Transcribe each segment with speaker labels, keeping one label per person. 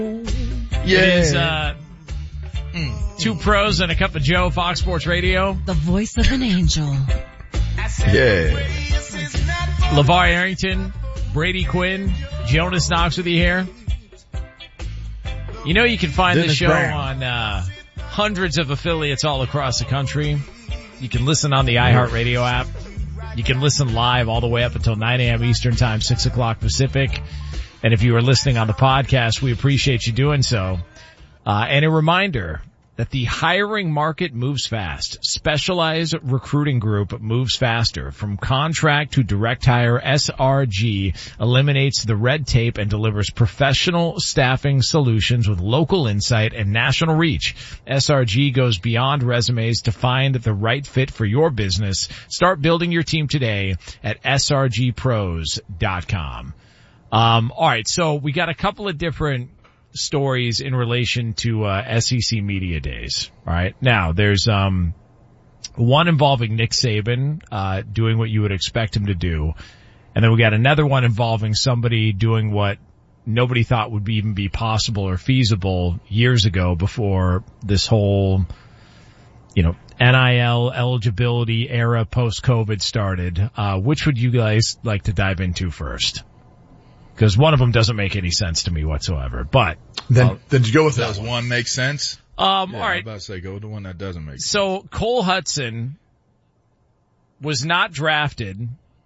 Speaker 1: It is Two Pros and a Cup of Joe, Fox Sports Radio.
Speaker 2: The voice of an angel.
Speaker 3: Yeah.
Speaker 1: LeVar Arrington, Brady Quinn, Jonas Knox with you here. You know you can find the show on hundreds of affiliates all across the country. You can listen on the iHeartRadio app. You can listen live all the way up until 9 a.m. Eastern Time, 6 o'clock Pacific. And if you are listening on the podcast, we appreciate you doing so. And a reminder that the hiring market moves fast. Specialized Recruiting Group moves faster. From contract to direct hire, SRG eliminates the red tape and delivers professional staffing solutions with local insight and national reach. SRG goes beyond resumes to find the right fit for your business. Start building your team today at srgpros.com. All right, so we got a couple of different stories in relation to SEC Media Days. All right, now there's one involving Nick Saban doing what you would expect him to do, and then we got another one involving somebody doing what nobody thought would even be possible or feasible years ago before this whole, NIL eligibility era post-COVID started. Which would you guys like to dive into first? Because one of them doesn't make any sense to me whatsoever. But
Speaker 3: then go with that.
Speaker 4: Does one make sense?
Speaker 1: All right.
Speaker 4: I was about to say go with the one that doesn't make sense.
Speaker 1: So Cole Hudson was not drafted.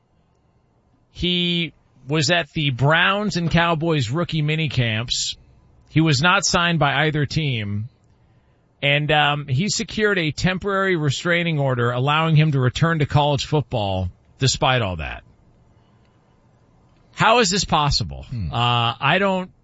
Speaker 1: He was at the Browns and Cowboys rookie mini camps. He was not signed by either team. And he secured a temporary restraining order allowing him to return to college football despite all that. How is this possible? I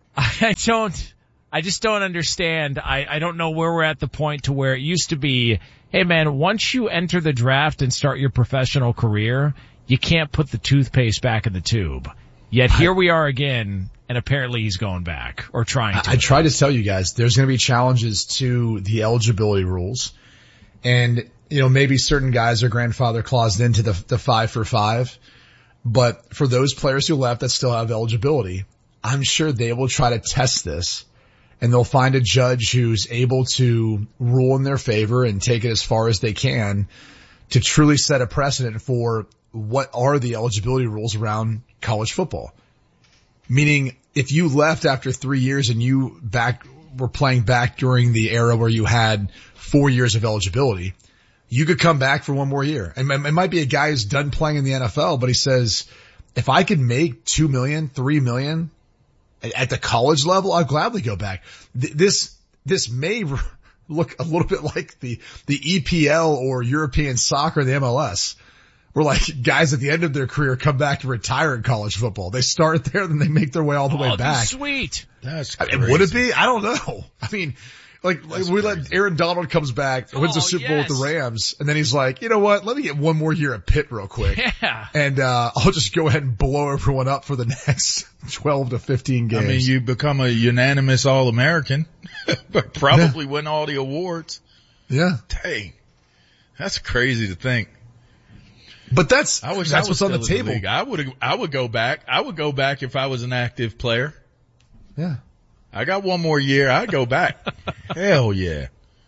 Speaker 1: just don't understand. I don't know where we're at the point to where it used to be, hey man, once you enter the draft and start your professional career, you can't put the toothpaste back in the tube. Yet here we are again, and apparently he's going back or trying to.
Speaker 3: I try to tell you guys, there's going to be challenges to the eligibility rules. And, maybe certain guys are grandfather claused into the 5 for 5. But for those players who left that still have eligibility, I'm sure they will try to test this, and they'll find a judge who's able to rule in their favor and take it as far as they can to truly set a precedent for what are the eligibility rules around college football. Meaning, if you left after 3 years and you were playing back during the era where you had 4 years of eligibility, you could come back for one more year. And it might be a guy who's done playing in the NFL, but he says, if I could make $2 million, $3 million at the college level, I'll gladly go back. This may look a little bit like the EPL or European soccer, the MLS, where like guys at the end of their career come back to retire in college football. They start there, then they make their way all the way back.
Speaker 1: Sweet.
Speaker 4: That's crazy.
Speaker 3: Would it be? I don't know. I mean, Like we let Aaron Donald comes back, wins the Super Bowl with the Rams, and then he's like, you know what? Let me get one more year at Pitt real quick.
Speaker 1: Yeah.
Speaker 3: And, I'll just go ahead and blow everyone up for the next 12 to 15 games.
Speaker 4: I mean, you become a unanimous All-American, but probably win all the awards.
Speaker 3: Yeah.
Speaker 4: Dang. That's crazy to think.
Speaker 3: But that's what's on the table.
Speaker 4: I would go back. I would go back if I was an active player.
Speaker 3: Yeah.
Speaker 4: I got one more year. I'd go back. Hell yeah.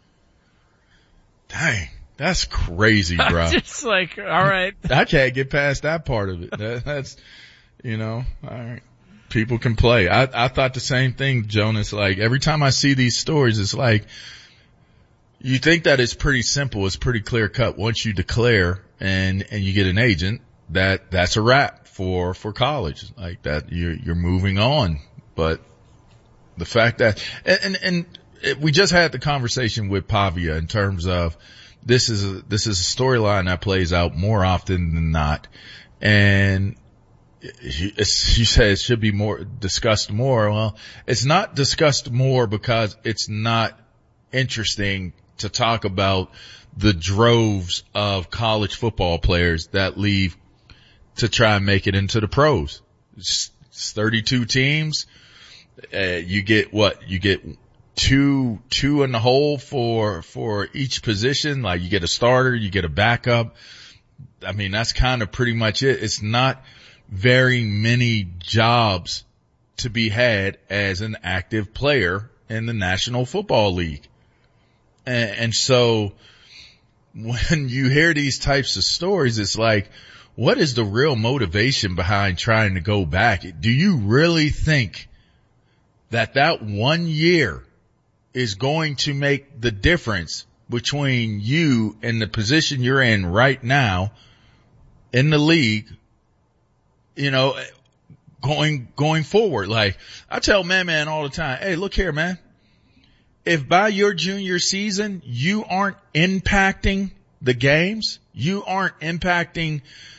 Speaker 4: Dang. That's crazy, bro.
Speaker 1: Just like, all right.
Speaker 4: I can't get past that part of it. That's, all right. People can play. I thought the same thing, Jonas. Like, every time I see these stories, it's like, you think that it's pretty simple. It's pretty clear cut. Once you declare and you get an agent, that's a wrap for college. Like that, you're moving on. But the fact that, and we just had the conversation with Pavia in terms of this is a storyline that plays out more often than not. And you said it should be discussed more. Well, it's not discussed more because it's not interesting to talk about the droves of college football players that leave to try and make it into the pros. It's 32 teams. You get what? You get two in the hole for each position. Like you get a starter, you get a backup. I mean, that's kind of pretty much it. It's not very many jobs to be had as an active player in the National Football League. And so when you hear these types of stories, it's like, what is the real motivation behind trying to go back? Do you really think that 1 year is going to make the difference between you and the position you're in right now in the league, you know, going forward? Like, I tell man all the time, hey, look here, man. If by your junior season you aren't impacting the games, you aren't impacting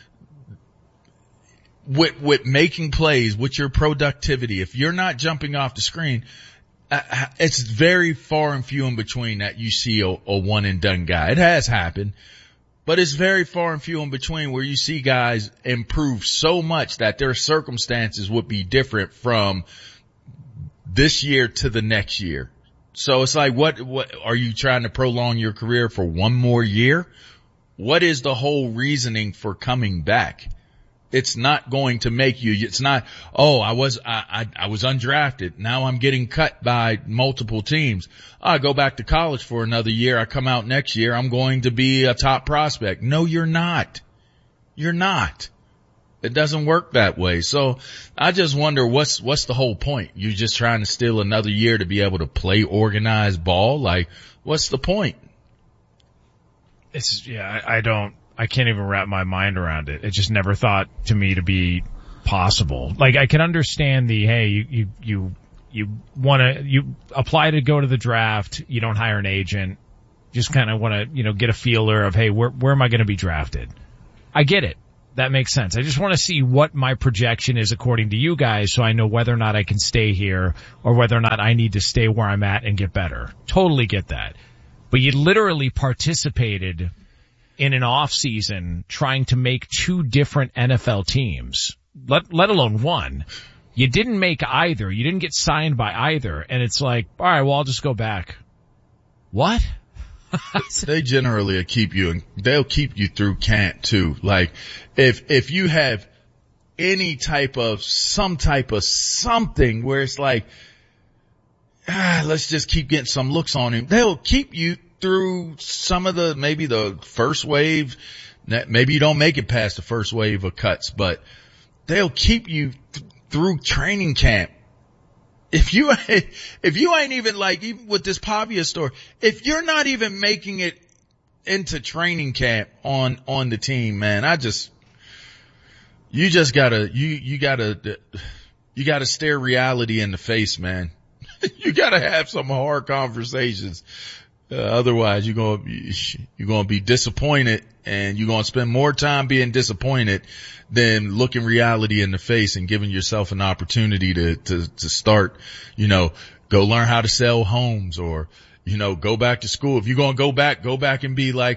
Speaker 4: with making plays, with your productivity, if you're not jumping off the screen, it's very far and few in between that you see a one and done guy. It has happened, but it's very far and few in between where you see guys improve so much that their circumstances would be different from this year to the next year. So it's like, what are you trying to prolong your career for one more year? What is the whole reasoning for coming back? It's not going to make you, it's not, oh, I was undrafted. Now I'm getting cut by multiple teams. I go back to college for another year. I come out next year. I'm going to be a top prospect. No, you're not. You're not. It doesn't work that way. So I just wonder what's the whole point? You're just trying to steal another year to be able to play organized ball? Like, what's the point?
Speaker 1: I can't even wrap my mind around it. It just never thought to me to be possible. Like, I can understand hey, you apply to go to the draft, you don't hire an agent, just kind of want to, get a feeler of, hey, where am I going to be drafted? I get it. That makes sense. I just want to see what my projection is according to you guys so I know whether or not I can stay here or whether or not I need to stay where I'm at and get better. Totally get that. But you literally participated in an off season trying to make two different NFL teams, let alone one. You didn't make either. You didn't get signed by either. And it's like, all right, well, I'll just go back. What?
Speaker 4: They generally keep you, and they'll keep you through camp too. Like, if you have any type of, some type of something where it's like, let's just keep getting some looks on him, they'll keep you through some of maybe the first wave. Maybe you don't make it past the first wave of cuts, but they'll keep you through training camp. If you ain't even, like, even with this Pavia story, if you're not even making it into training camp on the team, man, you gotta stare reality in the face, man. You gotta have some hard conversations. Otherwise you're gonna be disappointed, and you're gonna spend more time being disappointed than looking reality in the face and giving yourself an opportunity to start, go learn how to sell homes, or, go back to school. If you're gonna go back and be like,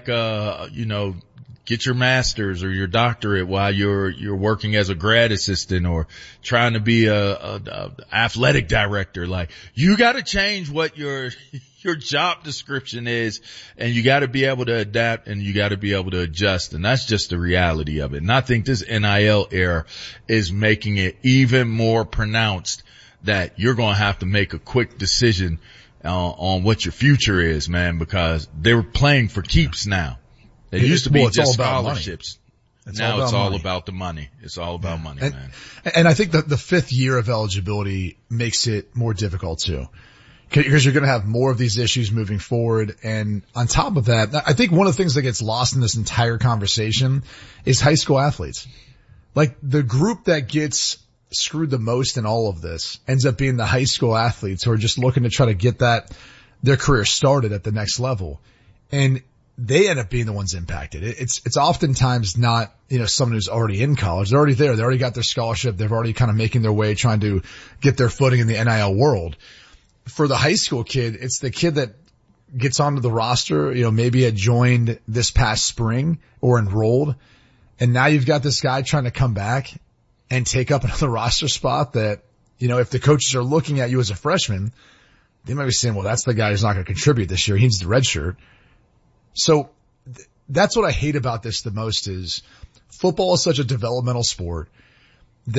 Speaker 4: get your master's or your doctorate while you're working as a grad assistant, or trying to be a athletic director. Like, you gotta change what your job description is, and you gotta be able to adapt, and you gotta be able to adjust. And that's just the reality of it. And I think this NIL era is making it even more pronounced that you're gonna have to make a quick decision on what your future is, man, because they're playing for keeps now. It used to be just scholarships. Now it's all about the money. It's all about money, man.
Speaker 3: And I think that the fifth year of eligibility makes it more difficult too, because you're going to have more of these issues moving forward. And on top of that, I think one of the things that gets lost in this entire conversation is high school athletes. Like, the group that gets screwed the most in all of this ends up being the high school athletes who are just looking to try to get their career started at the next level. And they end up being the ones impacted. It's oftentimes not, someone who's already in college. They're already there. They already got their scholarship. They've already kind of making their way, trying to get their footing in the NIL world. For the high school kid, it's the kid that gets onto the roster, maybe had joined this past spring or enrolled. And now you've got this guy trying to come back and take up another roster spot that, if the coaches are looking at you as a freshman, they might be saying, well, that's the guy who's not going to contribute this year. He needs the red shirt. So that's what I hate about this the most, is football is such a developmental sport that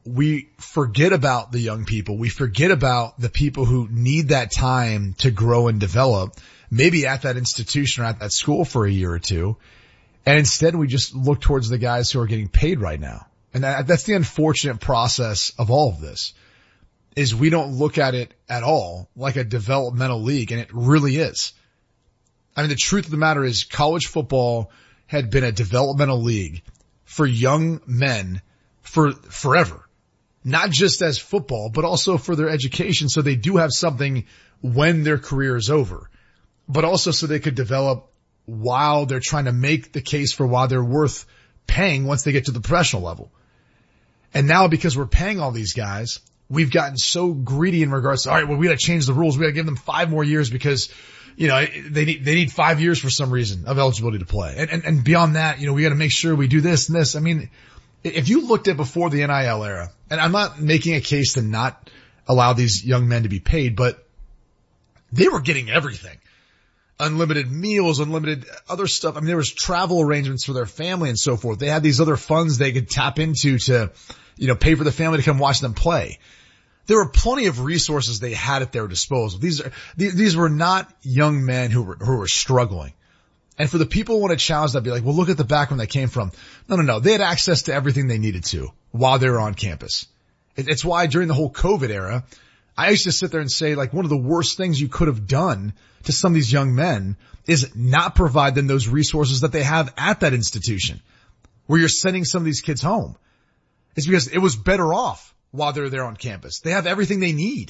Speaker 3: we forget about the young people. We forget about the people who need that time to grow and develop, maybe at that institution or at that school for a year or two. And instead we just look towards the guys who are getting paid right now. And that's the unfortunate process of all of this, is we don't look at it at all like a developmental league. And it really is. I mean, the truth of the matter is college football had been a developmental league for young men for forever. Not just as football, but also for their education. So they do have something when their career is over, but also so they could develop while they're trying to make the case for why they're worth paying once they get to the professional level. And now because we're paying all these guys, we've gotten so greedy in regards to, all right, well, we got to change the rules. We got to give them 5 more years because, you know, they need 5 years for some reason of eligibility to play. And beyond that, you know, we got to make sure we do this and this. I mean, if you looked at before the NIL era, and I'm not making a case to not allow these young men to be paid, but they were getting everything. Unlimited meals, unlimited other stuff. I mean, there was travel arrangements for their family and so forth. They had these other funds they could tap into to, you know, pay for the family to come watch them play. There were plenty of resources they had at their disposal. These were not young men who were struggling. And for the people who want to challenge that, be like, well, look at the background they came from. No. They had access to everything they needed to while they were on campus. It's why during the whole COVID era, I used to sit there and say, like, one of the worst things you could have done to some of these young men is not provide them those resources that they have at that institution where you're sending some of these kids home. It's because it was better off while they're there on campus. They have everything they need.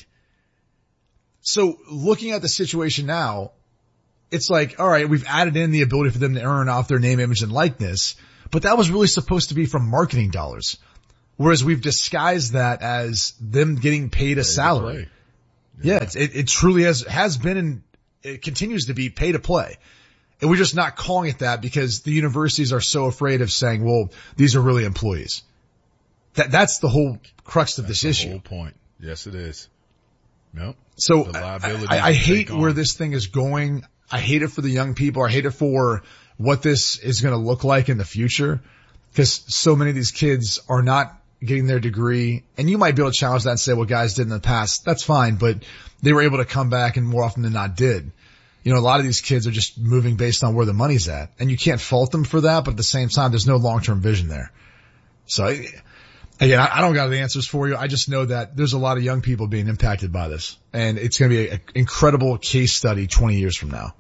Speaker 3: So looking at the situation now, it's like, all right, we've added in the ability for them to earn off their name, image, and likeness, but that was really supposed to be from marketing dollars. Whereas we've disguised that as them getting paid a salary. Yeah, it truly has been and it continues to be pay to play. And we're just not calling it that because the universities are so afraid of saying, well, these are really employees. That's the whole crux of this issue.
Speaker 4: That's the whole point. Yes, it is. Nope.
Speaker 3: So I hate where this thing is going. I hate it for the young people. I hate it for what this is going to look like in the future because so many of these kids are not getting their degree. And you might be able to challenge that and say, well, guys did in the past. That's fine. But they were able to come back and more often than not did. You know, a lot of these kids are just moving based on where the money's at. And you can't fault them for that. But at the same time, there's no long-term vision there. So again, I don't got the answers for you. I just know that there's a lot of young people being impacted by this. And it's going to be an incredible case study 20 years from now.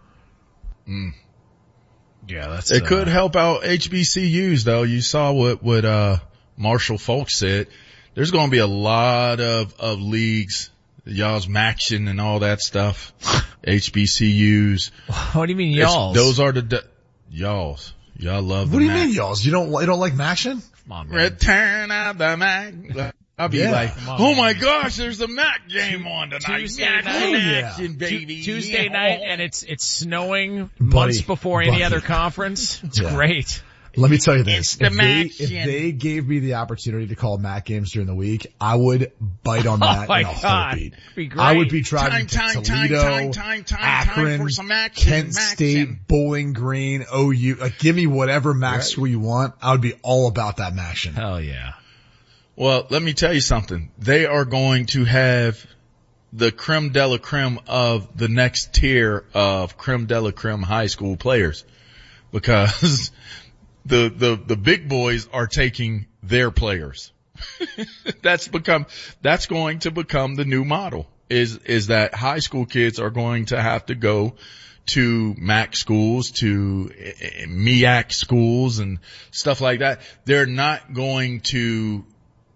Speaker 1: Yeah,
Speaker 4: it could help out HBCUs though. You saw what Marshall Falk said. There's going to be a lot of leagues, y'all's matching and all that stuff. HBCUs.
Speaker 1: What do you mean y'all's?
Speaker 4: Those are y'all's. Y'all love
Speaker 3: What do you mean y'all's? You don't like Maction?
Speaker 1: Come on, man.
Speaker 4: Return of the Mac. I'll be like, oh my gosh, there's a Mac game on tonight.
Speaker 1: Tuesday night,
Speaker 4: action, baby.
Speaker 1: Tuesday night, and it's snowing months before any other conference. It's great.
Speaker 3: Let me tell you this.
Speaker 4: If
Speaker 3: they gave me the opportunity to call Mac games during the week, I would bite on that in a heartbeat.
Speaker 1: Be great.
Speaker 3: I would be driving to Toledo, Akron, Kent State, Bowling Green, OU. Like, give me whatever Mac school you want. I would be all about that Maction.
Speaker 1: Hell yeah.
Speaker 4: Well, let me tell you something. They are going to have the creme de la creme of the next tier of creme de la creme high school players because the big boys are taking their players. That's going to become the new model is that high school kids are going to have to go to MAC schools, to MEAC schools and stuff like that. They're not going to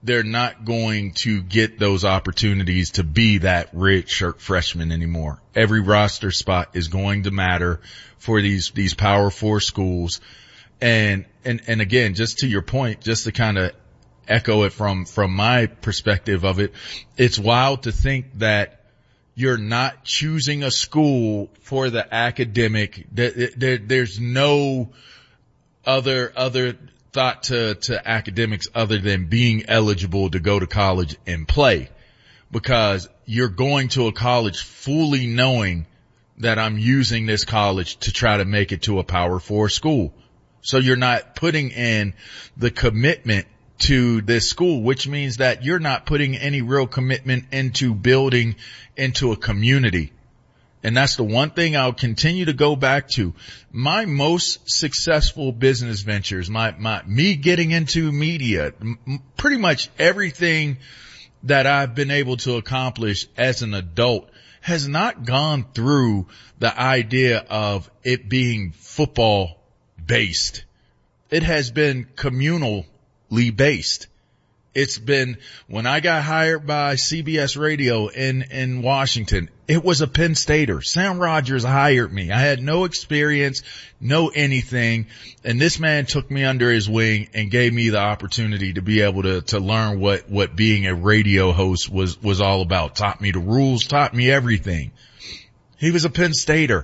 Speaker 4: get those opportunities to be that redshirt freshman anymore. Every roster spot is going to matter for these Power 4 schools. And again, just to your point, just to kind of echo it from my perspective of it, it's wild to think that you're not choosing a school for the academic. There's no other thought to academics other than being eligible to go to college and play, because you're going to a college fully knowing that I'm using this college to try to make it to a Power 4 school. So you're not putting in the commitment to this school, which means that you're not putting any real commitment into building into a community. And that's the one thing I'll continue to go back to. My most successful business ventures, me getting into media, pretty much everything that I've been able to accomplish as an adult has not gone through the idea of it being football based. It has been communally based. It's been, when I got hired by CBS Radio in Washington, it was a Penn Stater. Sam Rogers hired me. I had no experience, no anything. And this man took me under his wing and gave me the opportunity to be able to learn what being a radio host was all about. Taught me the rules, taught me everything. He was a Penn Stater.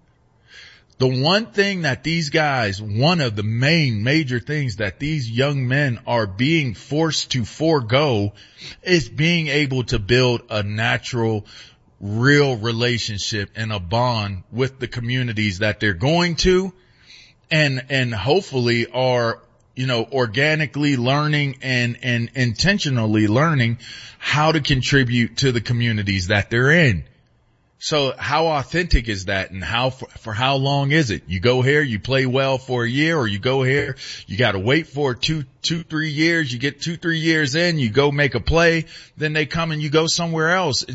Speaker 4: The one thing that these guys, one of the main major things that these young men are being forced to forego is being able to build a natural, real relationship and a bond with the communities that they're going to, and hopefully are, organically learning and intentionally learning how to contribute to the communities that they're in. So how authentic is that, and for how long is it? You go here, you play well for a year, or you go here, you got to wait for 3 years. You get 2-3 years in, you go make a play, then they come and you go somewhere else.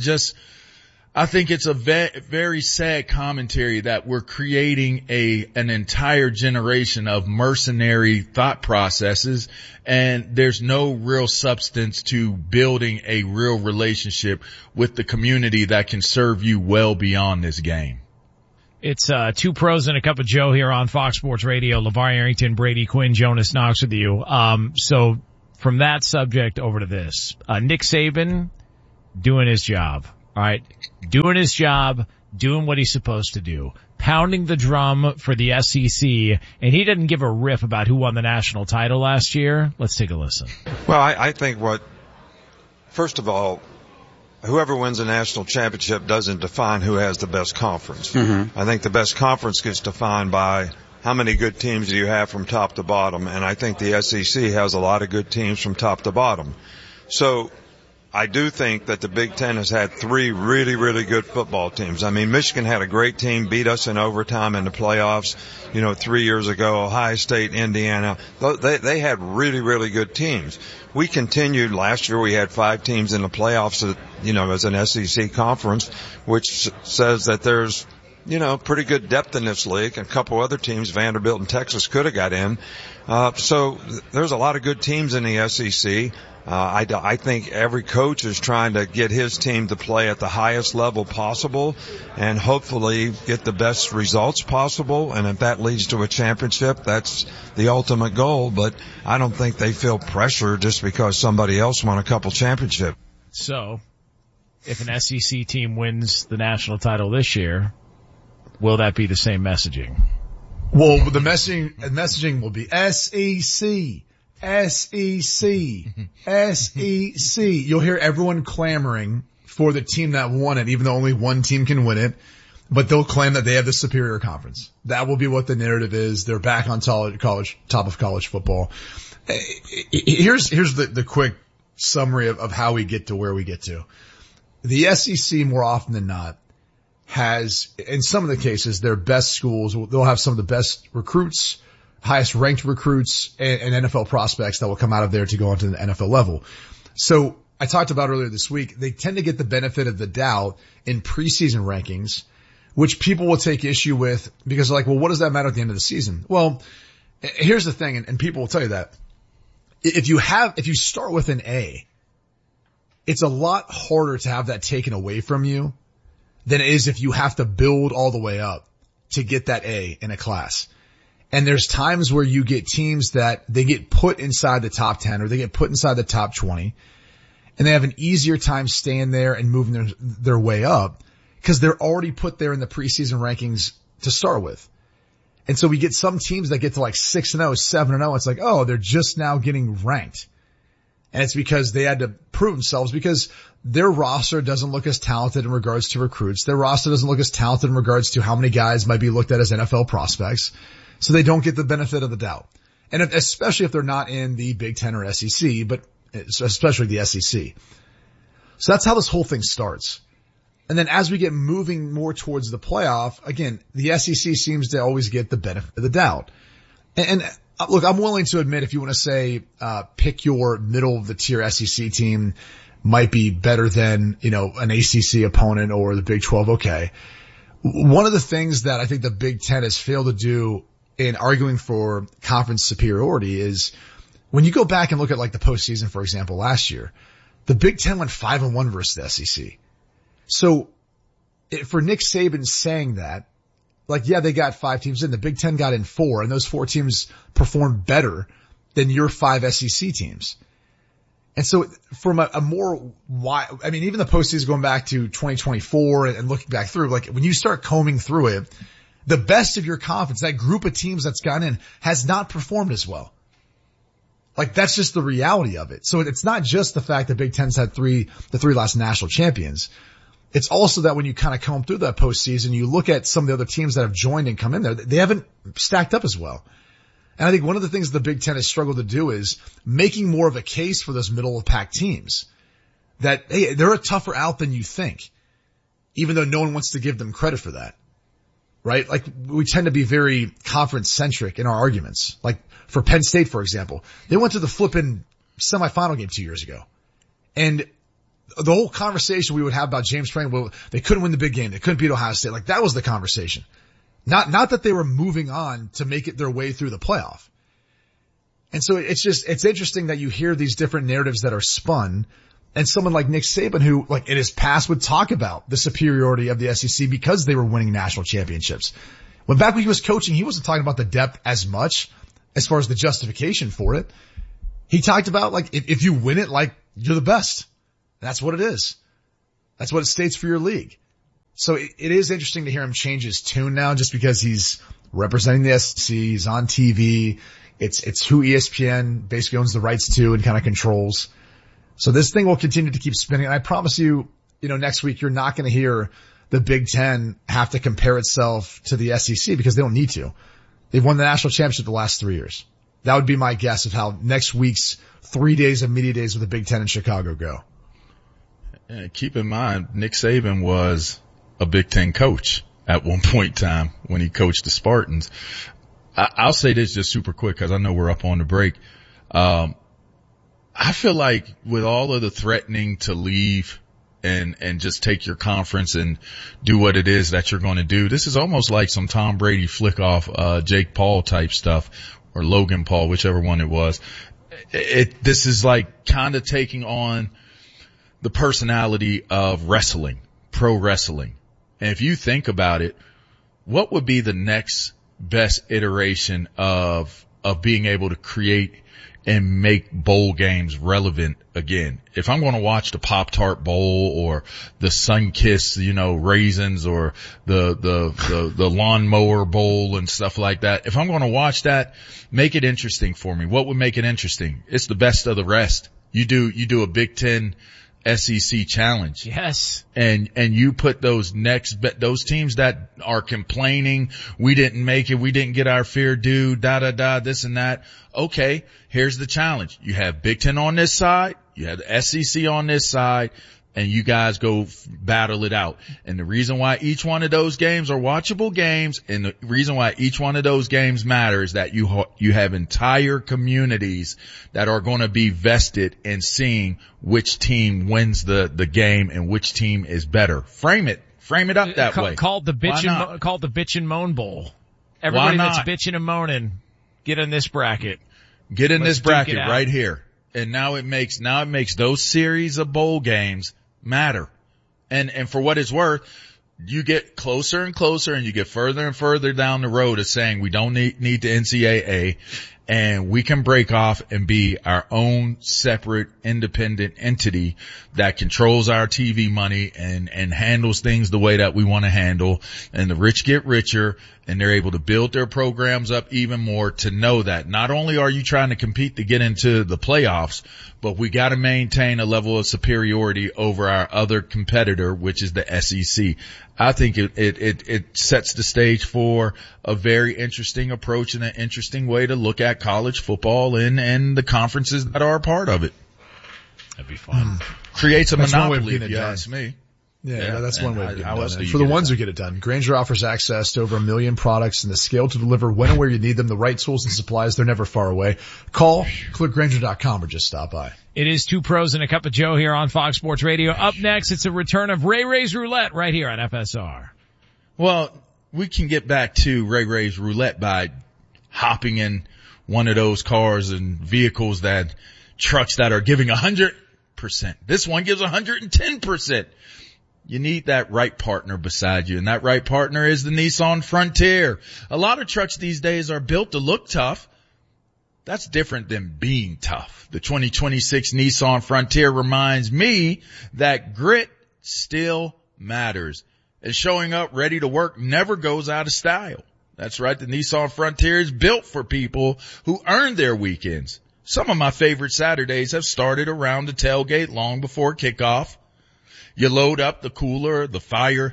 Speaker 4: I think it's a very sad commentary that we're creating an entire generation of mercenary thought processes, and there's no real substance to building a real relationship with the community that can serve you well beyond this game.
Speaker 1: It's Two Pros and a Cup of Joe here on Fox Sports Radio. LeVar Arrington, Brady Quinn, Jonas Knox with you. So from that subject over to this. Nick Saban doing his job. All right, doing his job, doing what he's supposed to do, pounding the drum for the SEC, and he didn't give a rip about who won the national title last year. Let's take a listen.
Speaker 2: Well, I think first of all, whoever wins a national championship doesn't define who has the best conference. Mm-hmm. I think the best conference gets defined by how many good teams do you have from top to bottom, and I think the SEC has a lot of good teams from top to bottom. So I do think that the Big Ten has had 3 really, really good football teams. I mean, Michigan had a great team, beat us in overtime in the playoffs, 3 years ago. Ohio State, Indiana, they had really, really good teams. We continued last year. We had 5 teams in the playoffs, as an SEC conference, which says that there's, pretty good depth in this league. A couple other teams, Vanderbilt and Texas, could have got in. So there's a lot of good teams in the SEC. I think every coach is trying to get his team to play at the highest level possible and hopefully get the best results possible. And if that leads to a championship, that's the ultimate goal. But I don't think they feel pressure just because somebody else won a couple championships.
Speaker 1: So if an SEC team wins the national title this year, will that be the same messaging?
Speaker 3: Well, the messaging will be SEC. SEC. You'll hear everyone clamoring for the team that won it, even though only one team can win it. But they'll claim that they have the superior conference. That will be what the narrative is. They're back on top of college football. Here's the quick summary of how we get to where we get to. The SEC, more often than not, has, in some of the cases, their best schools. They'll have some of the best recruits, highest ranked recruits, and NFL prospects that will come out of there to go onto the NFL level. So I talked about earlier this week, they tend to get the benefit of the doubt in preseason rankings, which people will take issue with because they're like, well, what does that matter at the end of the season? Well, here's the thing, and people will tell you that. If you start with an A, it's a lot harder to have that taken away from you than it is if you have to build all the way up to get that A in a class. And there's times where you get teams that they get put inside the top 10 or they get put inside the top 20 and they have an easier time staying there and moving their way up because they're already put there in the preseason rankings to start with. And so we get some teams that get to like 6-0, 7-0. It's like, oh, they're just now getting ranked. And it's because they had to prove themselves because their roster doesn't look as talented in regards to recruits. Their roster doesn't look as talented in regards to how many guys might be looked at as NFL prospects. So they don't get the benefit of the doubt. And especially if they're not in the Big Ten or SEC, but especially the SEC. So that's how this whole thing starts. And then as we get moving more towards the playoff, again, the SEC seems to always get the benefit of the doubt. And look, I'm willing to admit if you want to say, pick your middle of the tier SEC team might be better than, an ACC opponent or the Big 12. Okay. One of the things that I think the Big Ten has failed to do in arguing for conference superiority is when you go back and look at like the postseason, for example, last year, the Big Ten went 5-1 versus the SEC. So for Nick Saban saying that, like, yeah, they got 5 teams in, the Big Ten got in 4, and those 4 teams performed better than your 5 SEC teams. And so from a more wide, I mean, even the postseason going back to 2024 and looking back through, like when you start combing through it, the best of your conference, that group of teams that's gone in, has not performed as well. Like that's just the reality of it. So it's not just the fact that Big Ten's had the 3 last national champions. It's also that when you kind of comb through that postseason, you look at some of the other teams that have joined and come in there, they haven't stacked up as well. And I think one of the things the Big Ten has struggled to do is making more of a case for those middle of pack teams that, hey, they're a tougher out than you think, even though no one wants to give them credit for that, right? Like we tend to be very conference centric in our arguments. Like for Penn State, for example, they went to the flipping semifinal game 2 years ago. And the whole conversation we would have about James Franklin, well, they couldn't win the big game. They couldn't beat Ohio State. Like that was the conversation. Not that they were moving on to make it their way through the playoff. And so it's interesting that you hear these different narratives that are spun, and someone like Nick Saban, who like in his past would talk about the superiority of the SEC because they were winning national championships. When back when he was coaching, he wasn't talking about the depth as much as far as the justification for it. He talked about like, if you win it, like you're the best. That's what it is. That's what it states for your league. So it is interesting to hear him change his tune now just because he's representing the SEC, he's on TV. It's who ESPN basically owns the rights to and kind of controls. So this thing will continue to keep spinning. And I promise you, next week you're not going to hear the Big Ten have to compare itself to the SEC because they don't need to. They've won the national championship the last 3 years. That would be my guess of how next week's 3 days of media days with the Big Ten in Chicago go.
Speaker 4: And keep in mind, Nick Saban was a Big Ten coach at one point in time when he coached the Spartans. I'll say this just super quick because I know we're up on the break. I feel like with all of the threatening to leave and just take your conference and do what it is that you're going to do, this is almost like some Tom Brady flick off, Jake Paul type stuff or Logan Paul, whichever one it was. This is like kind of taking on the personality of wrestling, pro wrestling. And if you think about it, what would be the next best iteration of being able to create and make bowl games relevant again? If I'm going to watch the Pop-Tart Bowl or the Sunkist, raisins or the Lawnmower Bowl and stuff like that, if I'm going to watch that, make it interesting for me. What would make it interesting? It's the best of the rest. You do a Big Ten SEC challenge.
Speaker 1: Yes.
Speaker 4: And you put those teams that are complaining, we didn't make it, we didn't get our fair due, this and that. Okay, here's the challenge. You have Big Ten on this side, you have the SEC on this side, and you guys go battle it out. And the reason why each one of those games are watchable games, and the reason why each one of those games matter is that you have entire communities that are going to be vested in seeing which team wins the game and which team is better. Frame it up that way.
Speaker 1: Called the bitch and moan bowl. Everybody that's bitching and moaning, get in this bracket.
Speaker 4: Get in this bracket right here. And now it makes those series of bowl games matter. And for what it's worth, you get closer and closer and you get further and further down the road of saying we don't need the NCAA, and we can break off and be our own separate independent entity that controls our TV money and handles things the way that we want to handle. And the rich get richer, and they're able to build their programs up even more to know that not only are you trying to compete to get into the playoffs, but we got to maintain a level of superiority over our other competitor, which is the SEC. I think it sets the stage for a very interesting approach and an interesting way to look at at college football and the conferences that are a part of it.
Speaker 1: That'd be fun.
Speaker 4: Creates a
Speaker 3: That's one way of
Speaker 4: monopoly,
Speaker 3: getting
Speaker 4: if
Speaker 3: it
Speaker 4: you
Speaker 3: done.
Speaker 4: ask me.
Speaker 3: Yeah, that's one way of getting
Speaker 4: how
Speaker 3: it
Speaker 4: else
Speaker 3: done.
Speaker 4: do you
Speaker 3: For the
Speaker 4: get it
Speaker 3: ones
Speaker 4: done?
Speaker 3: who get it done, Grainger offers access to over 1 million products and the scale to deliver when and where you need them, the right tools and supplies. They're never far away. Call, click Grainger.com, or just stop by.
Speaker 1: It is Two Pros and a Cup of Joe here on Fox Sports Radio. Up next, it's a return of Ray Ray's Roulette right here on FSR.
Speaker 4: Well, we can get back to Ray Ray's Roulette by hopping in one of those cars and vehicles trucks that are giving 100%. This one gives 110%. You need that right partner beside you, and that right partner is the Nissan Frontier. A lot of trucks these days are built to look tough. That's different than being tough. The 2026 Nissan Frontier reminds me that grit still matters, and showing up ready to work never goes out of style. That's right, the Nissan Frontier is built for people who earn their weekends. Some of my favorite Saturdays have started around the tailgate long before kickoff. You load up the cooler, the fire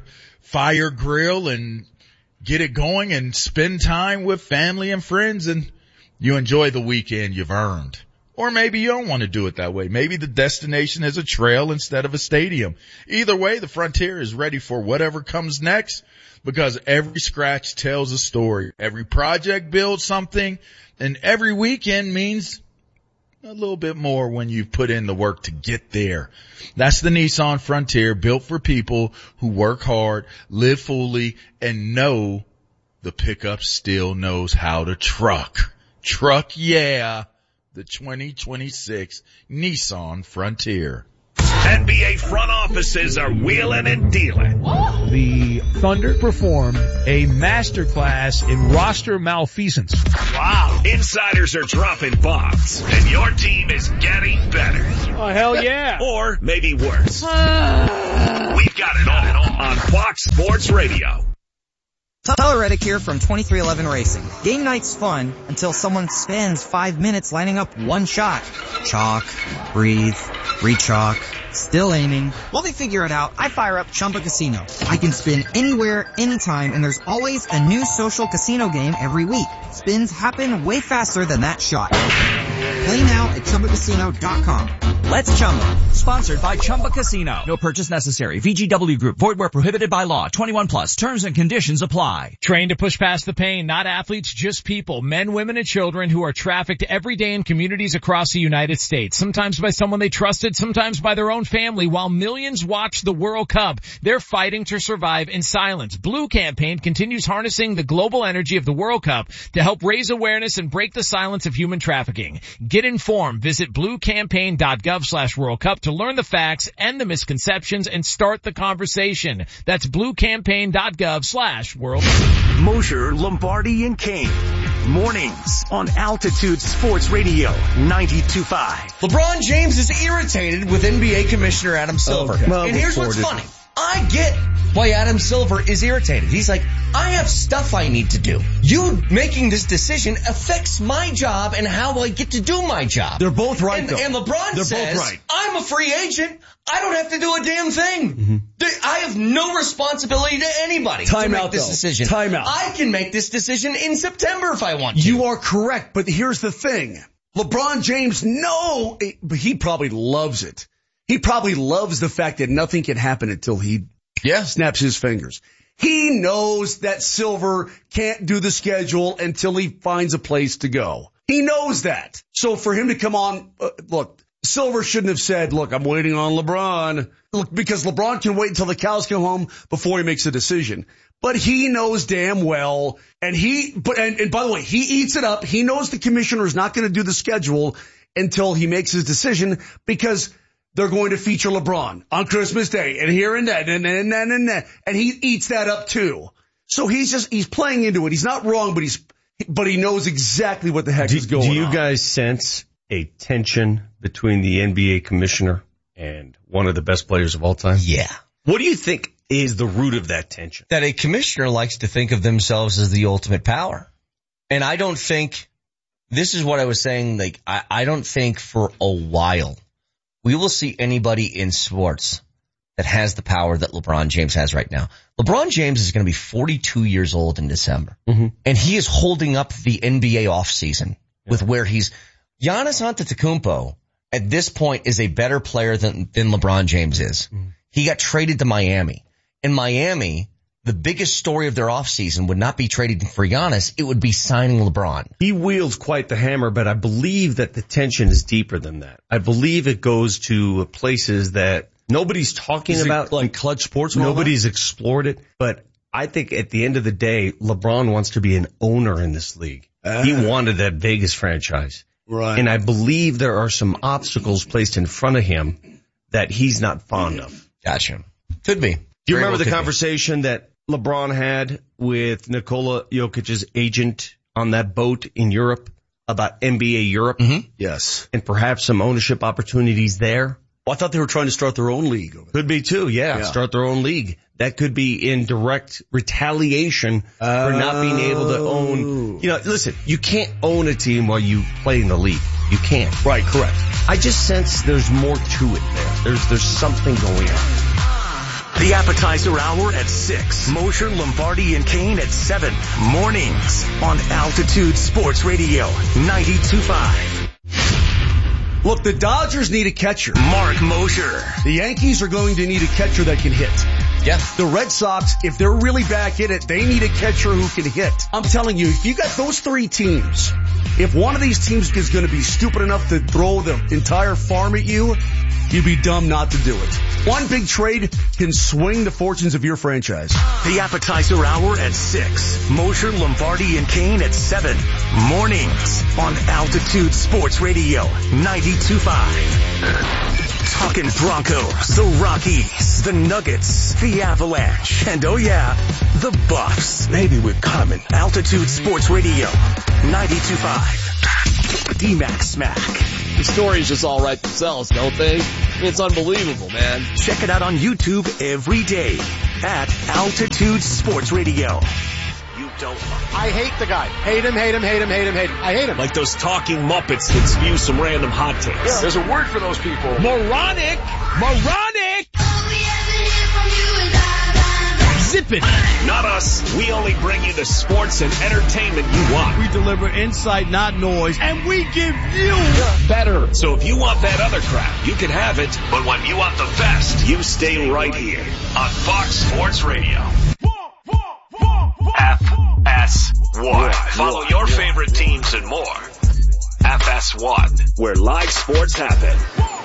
Speaker 4: grill, and get it going and spend time with family and friends, and you enjoy the weekend you've earned. Or maybe you don't want to do it that way. Maybe the destination is a trail instead of a stadium. Either way, the Frontier is ready for whatever comes next, because every scratch tells a story. Every project builds something, and every weekend means a little bit more when you've put in the work to get there. That's the Nissan Frontier, built for people who work hard, live fully, and know the pickup still knows how to truck. Truck, yeah. The 2026 Nissan Frontier.
Speaker 5: NBA front offices are wheeling and dealing.
Speaker 6: The Thunder performed a masterclass in roster malfeasance.
Speaker 5: Wow. Insiders are dropping bombs, and your team is getting better.
Speaker 6: Oh, hell yeah.
Speaker 5: Or maybe worse. We've got it all on Fox Sports Radio.
Speaker 7: Tyler Reddick here from 2311 Racing. Game night's fun until someone spends 5 minutes lining up one shot. Chalk, breathe, re-chalk, still aiming. While they figure it out, I fire up Chumba Casino. I can spin anywhere, anytime, and there's always a new social casino game every week. Spins happen way faster than that shot. Play now at ChumbaCasino.com.
Speaker 8: Let's Chumba. Sponsored by Chumba Casino. No purchase necessary. VGW Group. Void where prohibited by law. 21 plus. Terms and conditions apply.
Speaker 1: Trained to push past the pain, not athletes, just people, men, women, and children who are trafficked every day in communities across the United States. Sometimes by someone they trusted, sometimes by their own family. While millions watch the World Cup, they're fighting to survive in silence. Blue Campaign continues harnessing the global energy of the World Cup to help raise awareness and break the silence of human trafficking. Get informed. Visit bluecampaign.gov/World Cup to learn the facts and the misconceptions and start the conversation. That's bluecampaign.gov/World Cup.
Speaker 5: Mosher, Lombardi, and Kane. Mornings on Altitude Sports Radio 92.5.
Speaker 9: LeBron James is irritated with NBA Commissioner Adam Silver.
Speaker 10: Okay. Well,
Speaker 9: and here's what's funny. I get why Adam Silver is irritated. He's like, I have stuff I need to do. You making this decision affects my job and how I get to do my job.
Speaker 10: They're both right, though.
Speaker 9: And LeBron says,
Speaker 10: both right.
Speaker 9: I'm a free agent. I don't have to do a damn thing. Mm-hmm. I have no responsibility to anybody to make this decision.
Speaker 10: Time out.
Speaker 9: I can make this decision in September if I want to.
Speaker 10: You are correct, but here's the thing. LeBron James, he probably loves it. He probably loves the fact that nothing can happen until he snaps his fingers. He knows that Silver can't do the schedule until he finds a place to go. He knows that. So for him to come on, look, Silver shouldn't have said, look, I'm waiting on LeBron. Look, because LeBron can wait until the cows come home before he makes a decision. But he knows damn well, and by the way, he eats it up. He knows the commissioner is not going to do the schedule until he makes his decision, because they're going to feature LeBron on Christmas Day and here and that and that. And he eats that up too. So he's playing into it. He's not wrong, but he knows exactly what the heck is going on.
Speaker 11: Do you guys sense a tension between the NBA commissioner and one of the best players of all time?
Speaker 9: Yeah.
Speaker 11: What do you think is the root of that tension?
Speaker 9: That a commissioner likes to think of themselves as the ultimate power. And I don't think, this is what I was saying, like, I don't think for a while we will see anybody in sports that has the power that LeBron James has right now. LeBron James is going to be 42 years old in December. Mm-hmm. And he is holding up the NBA offseason with where he's. Giannis Antetokounmpo at this point is a better player than LeBron James is. He got traded to Miami. In Miami, the biggest story of their offseason would not be trading for Giannis. It would be signing LeBron.
Speaker 11: He wields quite the hammer, but I believe that the tension is deeper than that. I believe it goes to places that nobody's talking about.
Speaker 10: Like Clutch Sports?
Speaker 11: Nobody's explored it. But I think at the end of the day, LeBron wants to be an owner in this league. He wanted that Vegas franchise.
Speaker 10: Right.
Speaker 11: And I believe there are some obstacles placed in front of him that he's not fond of.
Speaker 9: Gotcha. Could be.
Speaker 11: Do you remember the conversation that LeBron had with Nikola Jokic's agent on that boat in Europe about NBA Europe?
Speaker 10: Mm-hmm. Yes.
Speaker 11: And perhaps some ownership opportunities there?
Speaker 10: Well, I thought they were trying to start their own league.
Speaker 11: Could be too, yeah. Start their own league. That could be in direct retaliation for not being able to own. You know, listen, you can't own a team while you play in the league. You can't.
Speaker 10: Right, correct.
Speaker 11: I just sense there's more to it there. There's something going on.
Speaker 5: The appetizer hour at 6. Mosher, Lombardi, and Kane at 7. Mornings on Altitude Sports Radio 92.5.
Speaker 10: Look, the Dodgers need a catcher.
Speaker 5: Mark Mosher.
Speaker 10: The Yankees are going to need a catcher that can hit.
Speaker 9: Yeah.
Speaker 10: The Red Sox, if they're really back in it, they need a catcher who can hit. I'm telling you, if you got those three teams, if one of these teams is going to be stupid enough to throw the entire farm at you, you'd be dumb not to do it. One big trade can swing the fortunes of your franchise.
Speaker 5: The appetizer hour at 6. Mosher, Lombardi, and Kane at 7. Mornings on Altitude Sports Radio 92.5. Talking Broncos, the Rockies, the Nuggets, the Avalanche, and oh yeah, the Buffs. Maybe we're coming. Altitude Sports Radio 92.5. D-Mac Smack.
Speaker 12: The stories just all write themselves, don't they? It's unbelievable, man.
Speaker 5: Check it out on YouTube every day at Altitude Sports Radio. You don't.
Speaker 13: I hate the guy. Hate him, hate him, hate him, hate him, hate him. I hate him.
Speaker 12: Like those talking Muppets that spew some random hot takes.
Speaker 13: Yeah. There's a word for those people.
Speaker 6: Moronic! Moronic! Zip it!
Speaker 12: Not us. We only bring you the sports and entertainment you want.
Speaker 6: We deliver insight, not noise, and we give you
Speaker 12: better. So if you want that other crap, you can have it. But when you want the best, you stay right here on Fox Sports Radio. FS1. Follow your favorite teams and more. FS1, where live sports happen.